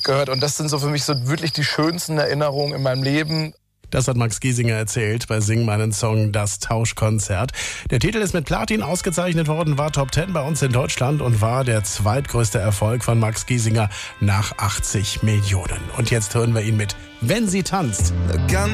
gehört. Und das sind so für mich so wirklich die schönsten Erinnerungen in meinem Leben. Das hat Max Giesinger erzählt bei Sing meinen Song, das Tauschkonzert. Der Titel ist mit Platin ausgezeichnet worden, war Top 10 bei uns in Deutschland und war der zweitgrößte Erfolg von Max Giesinger nach 80 Millionen. Und jetzt hören wir ihn mit Wenn sie tanzt.